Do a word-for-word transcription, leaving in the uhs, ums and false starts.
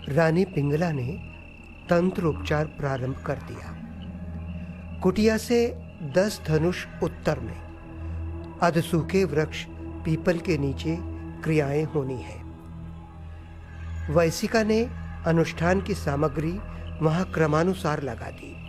रानी पिंगला ने तंत्र उपचार प्रारंभ कर दिया। कुटिया से दस धनुष उत्तर में अधसूखे वृक्ष पीपल के नीचे क्रियाएं होनी है। वैसिका ने अनुष्ठान की सामग्री वहां क्रमानुसार लगा दी।